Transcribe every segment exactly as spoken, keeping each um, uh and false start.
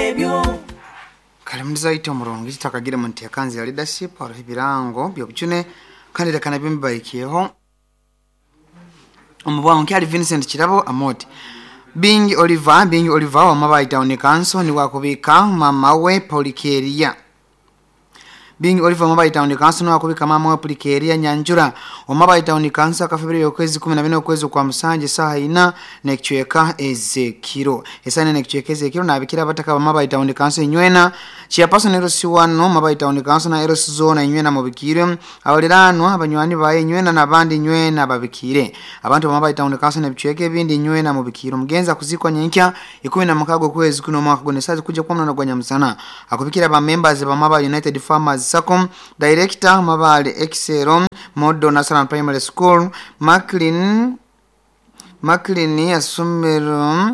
ebyo Kalamuza ito murongo kitakagira muntu yakanze ya leadership aro ibirango byobucune kandi rekana bimbayikiyeho umubwango kyali Vincent Kirabo Amoti Bing Oliver Bing Oliver wa mabayi town council ni wakubika mama we Polikeria Bing Oliver mabayi town council ni wakubika mama we Polikeria Nyanjura wa mabayi town council ka February okwezi kumi na bine okwezi kwa musanje saha ina nekchweka Ezekiro esane nekchweka Ezekiro na abikira bataka ba mabayi town council nywena chairperson Eros wano mabayi town council na Eros zone nywena mu bikire abalirano abanywani baye nywena nabandi nywena babikire abantu ba mabayi town council na bichweke bindi nywena mu bikire mugenza kuzikwa nyenkya ikumi na mukago kwezi kuno mwaka gonesazi kuja kwa mwana gwanya musana akubikira ba members ba mabayi United Farmers Sacom director mabali Exerom Modo National Primary School Maclean Maclean asumero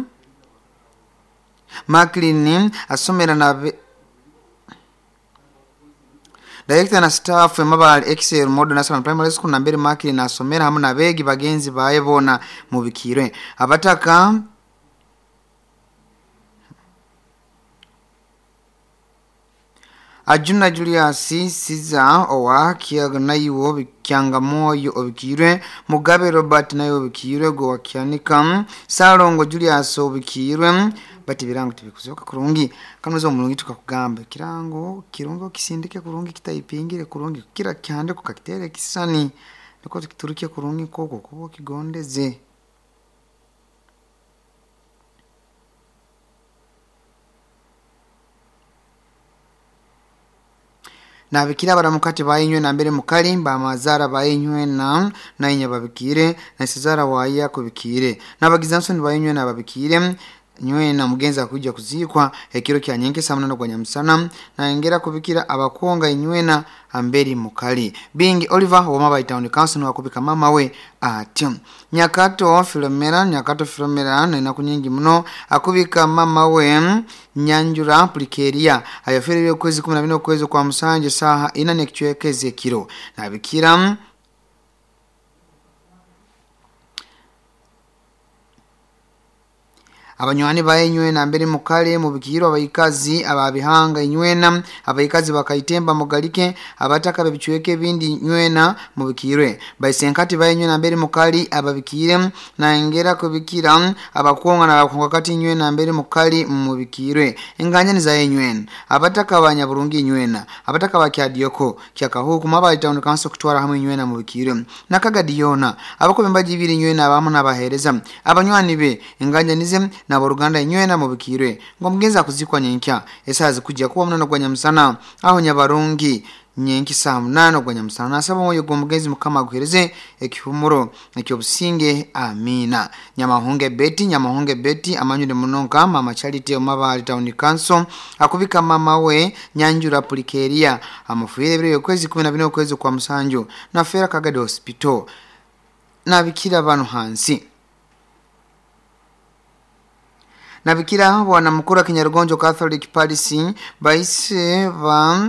Maclean asumera na director na staff mabali Exerom Modo National Primary School na mbere Maclean asomera hamwe nabegi bagenzi baye bona mu bikire abataka Ajuna Julius Siza owa kiyaga nayo bikyanga moyo obikire Mugabe Robert nayo bikire go wakyanika Salongo Julius obikire bati birango tibikuzoka kurungi kanuzo mulungi tukakugamba kirango kirongo kisindike kurungi kitayipingire kurungi kira kyande kukakitere kisani niko tukituruke kurungi koko kubo kigondeze na bikira baramukati bayinywe na mbere mukali ba mazara bayinywe na nainya babikire na sizara waya kubikire nabagizanso bayinywe na babikire nywe na mugenza kujya kuzikwa ekiro kya nyenke samuna no gwanyamusana na ngera kubikira abakonga inywena amberi mukali Bing Oliver wa mabayi town council no akubika mama we ati Nyakato Filomera Nyakato Filomera na kunyingi muno akubika mama we Nyanjura Polikeria ayaferere kwezi kumi na bine kwezi kwa musanje saha ina nekchweke Ezekiro na bikira abanywani bayenywe na mbere mukale mu bikiro abayikazi ababihanga inywena abayikazi bakayitemba mugalike abataka babichweke bindi nywena mu bikire bayisenkati bayenywe na mbere mukali ababikire na ngera kubikira abakonga na bakonga kati nywena na mbere mukali mu bikire enganya ni zayenywena abataka abanyaburungi nywena abataka bakyadioko kyakaho kuma ba town council kutwara hamwe nywena mu bikire nakagadiona abakobemba jibiri nywena abamu nabahereza abanywani be enganya nize na boruganda inywena mu bikire ngo mugeza kuzikwa nyenkya esazi kujya kuba munano gwanya musana aho nyabarungi nyenki saa munano gwanya musana nasaba moyo go mugezi mukama guhereze ekihumuro ekyo businge amina Nyamahunge Betty Nyamahunge Betty amanyure munonka mama Charity omabali town council akubika mama we Nyanjura Polikeria amufuyire bire kwezi kumi na bine kwezi kwa musanju na fera Kagadi hospital na bikira abantu hansi Nabikira bwana mukuru Kinyarugonjo Catholic Parish baise ba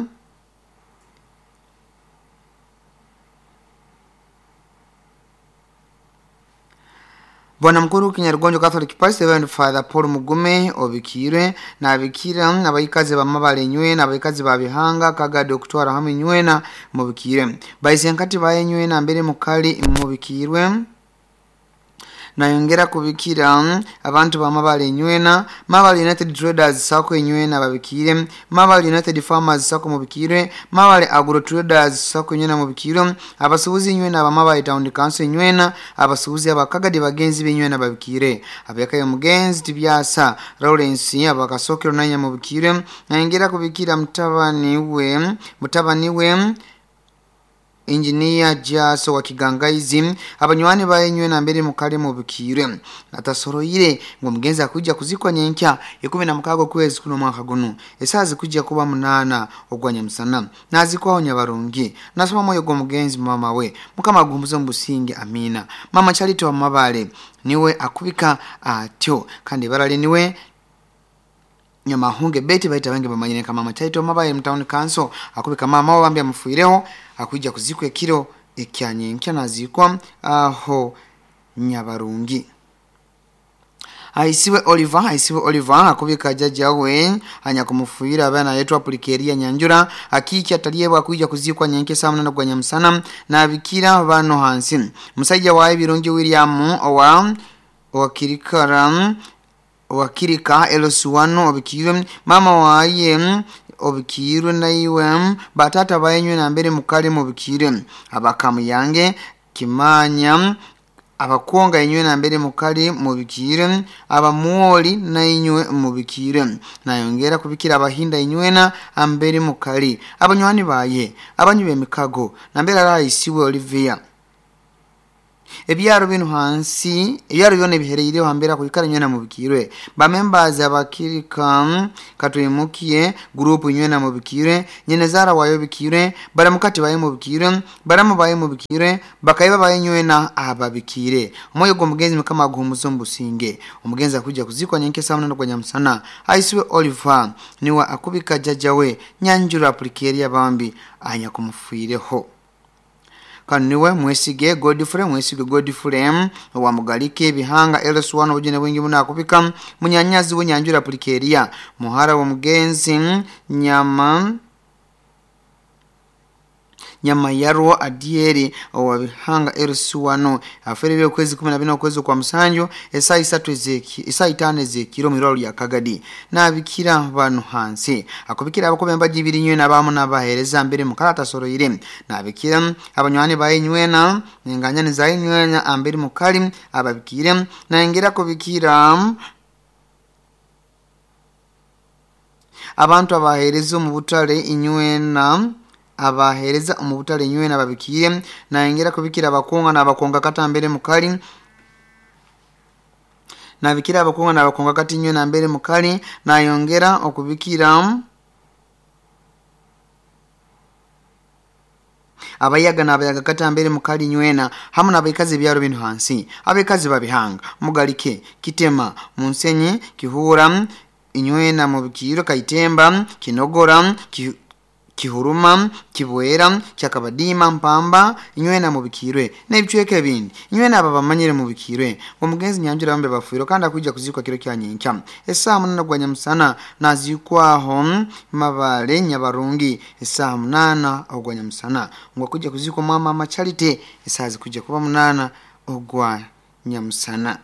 Bwana mkuru Kinyarugonjo Catholic Parish Reverend Father Paul Mugume obikire nabikira nabayikaze bamabale nywe nabayikaze babihanga kaga Doctor hamwe nywena mu bikire baise nkati bayenywe na mbere mukali mu bikirwe na yongera kubikira abantu ba mabale nywena Mabale United Traders Sacco nywena babikire Mabale United Farmers Sacco mu bikire Mabale Agro Traders Sacco nywena mu bikire abasubuzi nywena ba Mabale Town Council nywena abasubuzi abakagadi bagenzi binywena babikire abakaye mugenzi tibyasa Lawrence abakasokero nanya mu bikire na yongera kubikira mutabani we mutabani we Engineer Jaso wa Kigangaizi abanywani bayenywe na mbere mukale mu bikire atasoroyire ngo mugenza kujya kuzikwa nyenkya ikumi na mukago kwezi kuno mwaka guno esazi kujya kuba munana ogwanya musana nazikwaho nyabarungi nasoma moyo go mugenzi mama we mukama gumbuzo mbusinge amina mama Charity wa mabale niwe akubika atyo kandi barale niwe Nyamahunge Betty baita bange bamanyine kama mama Charity wa mabale mu town council akubika mama wambye amufuireho akujya kuzikwe kiro ekyanye nkya nazikwa aho nyabarungi Aisiwe Oliver aisiwe Oliver akubika jaja we anya kumufuira abana yetu Pulikeria Nyanjura akiki ataliyebwa kuija kuzikwa nyenke samuna na gwanya msana na bikira bano hansi musajja wa Birungi William owa wakirikara wakirika Eloswano obikire mama waye obikire naiwe batata bayenywe na mbere mukale mu bikire abakamu yange Kimanya abakonga inywe na mbere mukali mu bikire abamuoli na inywe mu bikire nayongera kubikira abahinda inywena ambere mukali abanywani baye abanywe emikago na mbere araisiwe Olivia ebyaro bino hansi ebyaro byone bihereyire hambera kuyikara nywena mu bikire ba members abakirika katuimukiye group nywena mu bikire nyene zara wayo bikire baramukati baye mu bikire baramu baye mu bikire bakaiba baye nywena ababikire umoyo go mugenzi mukama guhumuzo mbusinge umugenzi akujya kuzikwa nyenke samuna no nyamsana aisiwe Oliver niwa akubika jajawe Nyanjura Pulikeria bambi anya kumufireho kaniwe mwesige Godfrey mwesige Godfrey wa mugalike bihanga Eloswano bujene bwingi muna akubika munyanyazi we Nyanjura Pulikeria muhara wa mugenzi nyama nyama yarwa adieri wa bihanga Eloswano aferebe kwezi kumi na bine kwezi kwa msanjo esa isatu ezeki esa itane ezekiro miralo ya Kagadi na bikira banu hansi akubikira abakobemba jibiri nywe nabamu nabahereza mbere mukarata soroyire na bikira abanywani bayenywena nganyani zayenywena ambere mukali ababikire na ngera kubikira abantu abahereza mu butale inywena abahereza umubutale nywe nababikire na ingera kubikira abakonga nabakonga katambere mukali nabikira abakonga nabakonga kati nywe nambere mukali na yongera okubikira abayaga nabayaga katambere mukali nywena hamu nabikazi byaro bintu hansi abikazi babihanga mugalike Kitema Munsenyi Kihura inywena mu bikiro Kaitemba Kinogora ki Kihuruma Kibwera Cyakabadima Mpamba inywena mu bikirwe n'ibicweke bindi inywena aba bamanyire mu bikirwe umugenzi Nyanjura bambe bafuiro kandi akujya kuzikwa kiro cyanyenka esa munana gwanya musana nazikwaho mabale Nyabarungi esa munana ogwanya musana ngo kujya kuzikwa mama Macharite esa kujya kuba munana ogwa nyamusana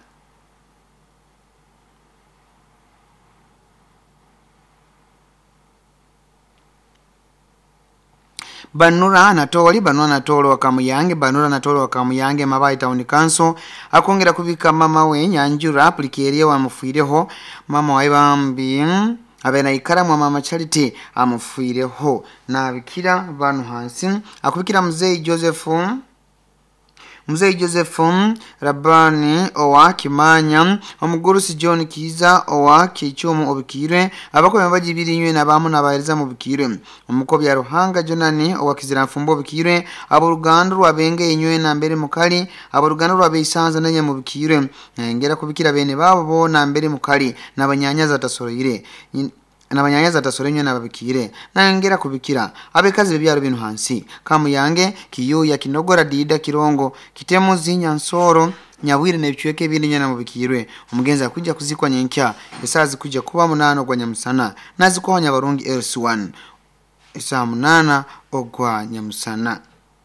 Banura Anatoli Banura Anatolo wakamuyange Banura Anatolo wakamuyange mabai town council akongera kubika mama we Nyanjura Pulikeria wa mufireho mama wa bambi abena ikara mwa mama Charity amufireho na bikira banu hansi akubikira mzee Joseph Mzee Joseph Rabani owa Kimanya omugurusi John Kiza owa Kichomo obikire abakome bajibiri nywe nabamu nabahereza mu bikire umukobi ya Ruhanga Jonani owa Kizira Mfumbo bikire aburuganda rwabenge nywe na mbere mukali aburuganda rwabeyisanza nanye mu bikire ngera kubikira bene babo bo na mbere mukali nabanyanyaza tasoroyire nabanyanyaza tasorenywe nababikire nangera kubikira abekazi byaro bintu hansi kamuyange Kiyuya Kinogora Dida Kirongo Kitemo Zinyansoro Nyawire nebicweke bindi nyana mu bikirwe umugenzi akujya kuzikwa nyenkya esazi kujya kuba munano gwa nyamusana naziko Nyabarungi L C one esa munana ogwa nyamusana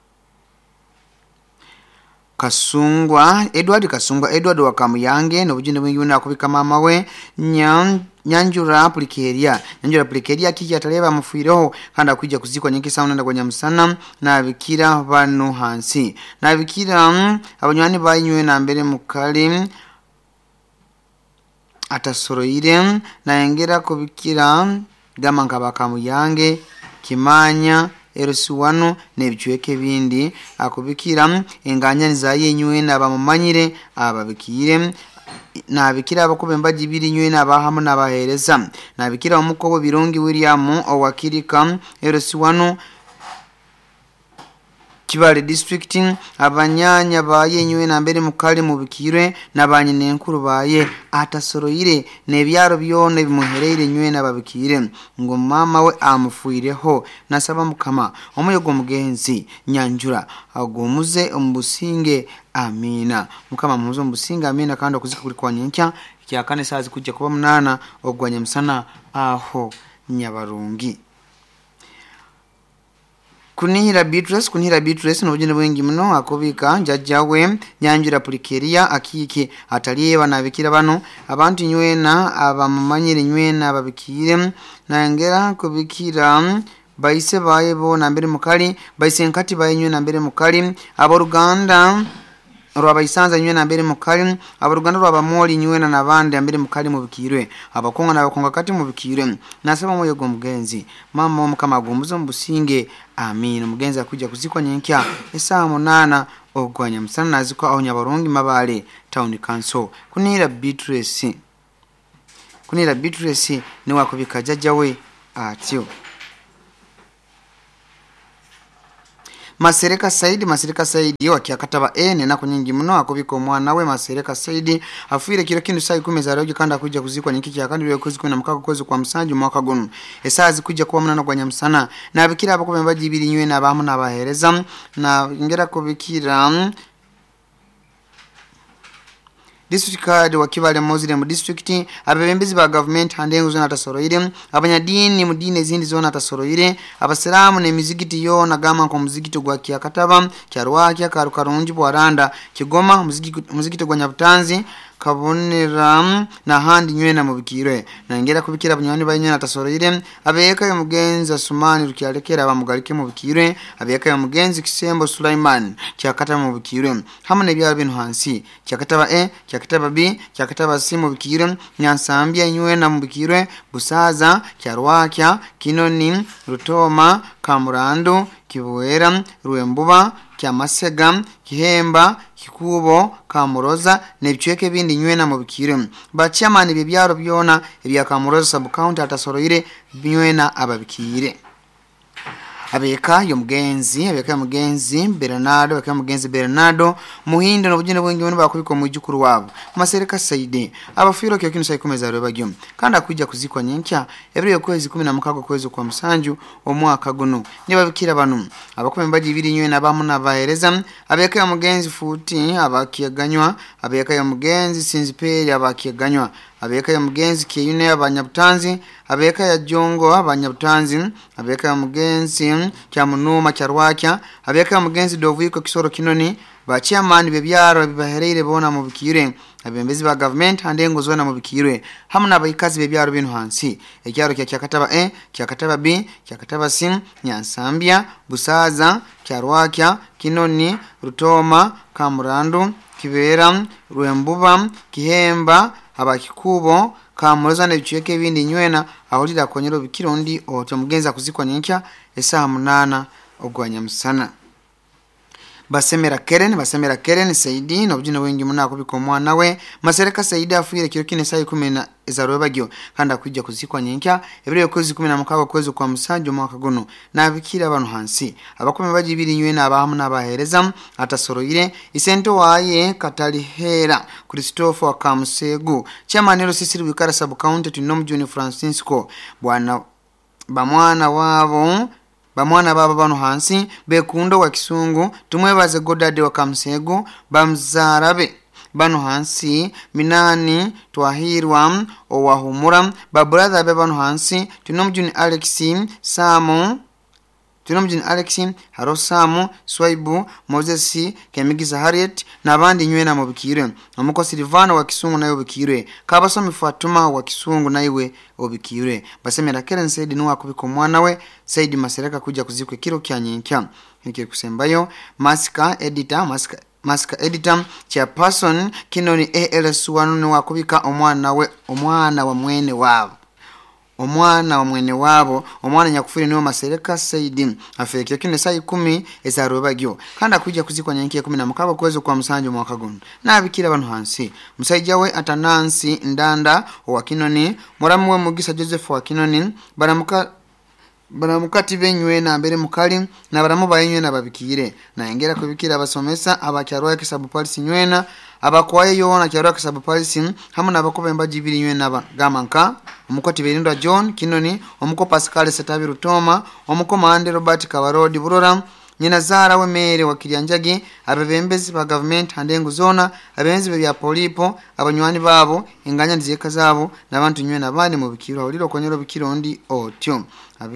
Kasungwa Edward Kasungwa Edward wakamuyange no bujinde bwingi buna kubika mama we Nyan Nyanjura Pulikeria Nyanjura Pulikeria kiki ataleba mufireho kandi akujya kuzikwa nyinki sauna ndagwa nyamusana na bikira banu hansi na bikira abanywani bayinywe na mbere mukali atasoroyire na yengera kubikira gama nkabakamuyange Kimanya L C one nebicweke bindi akubikira enganya nizaye nywe nabamumanyire ababikire nabikira abakobemba jibiri nywe nabahamu nabahereza nabikira umukobo Birungi William owakirika L C one Kibale district abanyanya baye nywe na mbere mukali mu bikire nabanye nenkuru baye atasoroyire nebyaro byone bimuhereire nywe nababikire ngo mama we amufuireho nasaba mukama umuyogo mugenzi Nyanjura agumuze umbusinge amina mukama muzo umbusinga amina kandi okuzika kuri kwa nyenka kya kane saazi kujja kuba munana ogwanya musana aho Nyabarungi. Kunihira Beatrice kunihira Beatrice n'obujene bwengi muno akobika njajjawe Nyanjira Pulikeria akiki ataliye banabikira bano abantu nywena abamumanyire nywena ababikire nangera kubikira baise baye bo nambere mukali baise nkati baye nywena nambere mukali aboruganda rwabayisanza nywena nambere mukali aboruganda rwabamoli nywena nabandi ambere mukali mu bikirwe abakonga nabakonga kati mu bikirwe nasaba moyo go mugenzi mama omukama gumbuzo mbusinge amin mugenzi akujja kuzikwa nyenkya esaa munana ogwanya musana nazikwa aho Nyabarongi Mabale Town Council. Kunira Beatrice kunira Beatrice ni wakubika jajjawe atyo. Masereka Saidi Masereka Saidi wakiakataba ene na kunyingi muno akubika omwana we Masereka Saidi afuire kiro kintu sai kumeza rojo kanda kuja kuzikwa nyiki kya kandi lyo kuzikwa na mukako kozo kwa msanju mwaka guno esazi kuja kuwa munana kwa nyamsana na abikira abako mbaji ibiri nywe na bamu na bahereza na ngera kubikira district card wakibale Muslim district abebembezi ba government handengo zona tasoroire abanyadini mudine zindi zona tasoroire abasiramu ne mizigiti yo na gama ko muzigiti gwa Kyakataba Kyarwaki Karukarunji Bwaranda Kigoma muzigiti muzigiti gwa Nyabutanzi kabonera na handi nywena mu bikire na ngera kubikira abanyani banyana tasoroire abeka yo mugenza Sumani rukyalekera abamugalike mu bikire abeka yo mugenzi Kisembo Sulaiman Kyakataba mu bikire hamwe byaro bintu hansi Kyakataba e Kyakataba B Kyakataba C mu bikire Nyansambya nywena mu bikire Busaza Kyarwakya Kinoni Rutoma Kamurando Kibuwera Ruembuba Kyamasega Kihemba Kikubo Kamuroza nebichweke bindi nywena mu bikire bachairman bibyaro byona ebya Kamuroza sub county atasoroire nywena ababikire abeka yo mugenzi abeka yo mugenzi Bernardo abeka yo mugenzi Bernardo muhindo no bugene bwengi bone bakubiko mu jukuru wabo Masereka Saidi abafiro kyo kinu sai kumeza rwe bagyo kandi akujja kuzikwa nyenkya ebiri yo kwezi kumi na mukago kwezi kwa musanju omwaka guno nibabikira banu abakombe baji ibiri nywe na bamu na bahereza abeka yo mugenzi futi abakiyaganywa abeka yo mugenzi Sinziperi abakiyaganywa abeka ya mugenzi Kiyune abanyabutanzi abeka ya Jongo abanyabutanzi abeka ya mugenzi Kyamunuma Kyarwakya abeka ya mugenzi Doviko Kisoro Kinoni ba chairman bebyaro bibaherere bona mu bikire abembezi ba government handengo zona mu bikire hamwe n'abayikazi bebyaro bintu hansi ekyaro kya Kyakataba E Kyakataba B Kyakataba C Nyansambya Busaza Kyarwakya Kinoni Rutoma Kamurando Kibera Ruembuba Kihemba abakikubo Kamuroza nebichweke bindi nywena ahulira konyero bikirondi oto mugenza kuzikwa nyenkya esaha munana ogwanya musana basemera Keren basemera Keren Saidi no bujino wengi munako biko mwana we Masereka Saidi afuire kiro kine sai kumi na ezarwe bagyo kanda kujja kuzikwa nyenkya ebiri yokozi kumi na mukago kwezi kwa musanjo mwaka guno nabikira abantu hansi abakome baji ibiri nywena abahamu nabahereza atasoroire isento waye Katalihera Christopher Kamusegu chairman Sisiri Wikara sub county Tinom Juni Francisco bwana bamwana wabo bamwana baba bano hansi bekundo wa Kisungu tumwebaze Godade wa Kamusegu bamzarabe bano hansi minani twahirwa owahumura ba brother be bano hansi tunomjuni Alexi Samu tunomjuni Alexi Harosamu Swaibu Moses Kemigiza Harriet nabandi nywena mu bikire omuko Silvano wa Kisungu nayo bikire kabasomi Fatuma wa Kisungu naiwe obikire basemera Keren Saidi nuwa kubiko mwana we Saidi Masereka kuja kuzikwe kiro kya nyenkya nike kusembayo Maska editor Maska Maska editor chairperson Kinoni A L S wanu wakubika omwana we omwana wa mwene wabo omwana wa mwene wabo omwana nyakufiri niwo Masereka Saidi afekyo kine sai kumi ezarwe bagyo kanda kujja kuzikwa nyenkiye kumi na mukabo kwezo kwa musanjo mwaka guno nabikira abantu hansi musajja we Atanansi Ndanda wa Kinoni muramu we Mugisa Joseph wa Kinoni baramuka baramukati benywe na mbere mukali na baramu bayenywe na babikire na engera kubikira abasomesa abakyarwa kisabu police nywena abakwaye yona kyarwa kisabu police hamwe nabakobemba jibiri nywena gamanka omukoti Berindwa John Kinoni omuko Pascal Setabi Rutoma omuko Mande Robert Kabarodi Burora nyina Zara we mere wa Kiryanjage abebembezi ba government handengu zona abenzi bya polipo abanywani babo inganya ndizeka zabo nabantu nywena bane mu bikiro oliro konyero bikirondi otyo.